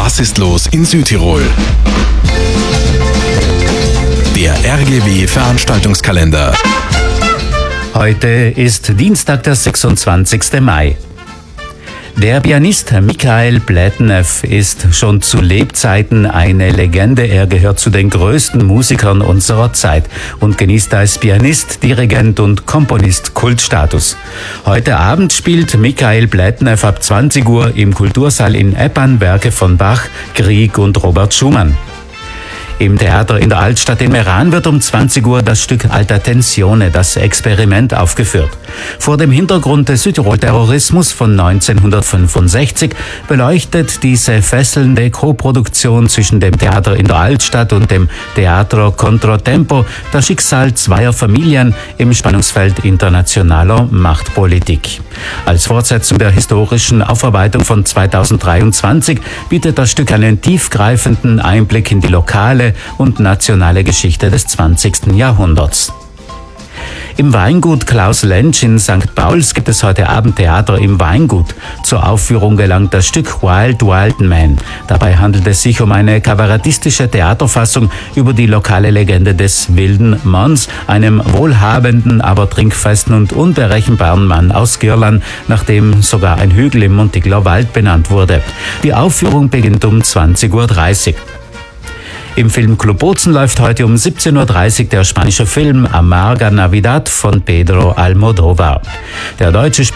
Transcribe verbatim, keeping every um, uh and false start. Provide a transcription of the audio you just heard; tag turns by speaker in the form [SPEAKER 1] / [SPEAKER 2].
[SPEAKER 1] Was ist los in Südtirol? Der R G W-Veranstaltungskalender.
[SPEAKER 2] Heute ist Dienstag, der sechsundzwanzigste Mai. Der Pianist Michael Plätnev ist schon zu Lebzeiten eine Legende. Er gehört zu den größten Musikern unserer Zeit und genießt als Pianist, Dirigent und Komponist Kultstatus. Heute Abend spielt Michael Plätnev ab zwanzig Uhr im Kultursaal in Eppan Werke von Bach, Grieg und Robert Schumann. Im Theater in der Altstadt in Meran wird um zwanzig Uhr das Stück Alta Tensione, das Experiment, aufgeführt. Vor dem Hintergrund des Südtirol-Terrorismus von neunzehnhundertfünfundsechzig beleuchtet diese fesselnde Koproduktion zwischen dem Theater in der Altstadt und dem Teatro Controtempo das Schicksal zweier Familien im Spannungsfeld internationaler Machtpolitik. Als Fortsetzung der historischen Aufarbeitung von zweitausenddreiundzwanzig bietet das Stück einen tiefgreifenden Einblick in die lokale und nationale Geschichte des zwanzigsten Jahrhunderts. Im Weingut Klaus Lentsch in Sankt Pauls gibt es heute Abend Theater im Weingut. Zur Aufführung gelangt das Stück Wild Wild Man. Dabei handelt es sich um eine kabarettistische Theaterfassung über die lokale Legende des wilden Manns, einem wohlhabenden, aber trinkfesten und unberechenbaren Mann aus Girland, nach dem sogar ein Hügel im Montigler Wald benannt wurde. Die Aufführung beginnt um zwanzig Uhr dreißig. Im Filmclub Bozen läuft heute um siebzehn Uhr dreißig der spanische Film Amarga Navidad von Pedro Almodóvar. Der deutsche